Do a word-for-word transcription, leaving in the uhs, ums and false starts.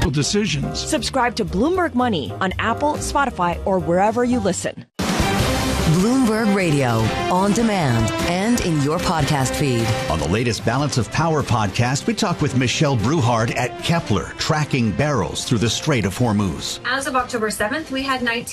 financial decisions. Subscribe to Bloomberg Money on Apple, Spotify, or wherever you listen. Bloomberg Radio, on demand and in your podcast feed. On the latest Balance of Power podcast, we talk with Michelle Bruhard at Kepler, tracking barrels through the Strait of Hormuz. As of October seventh, we had nineteen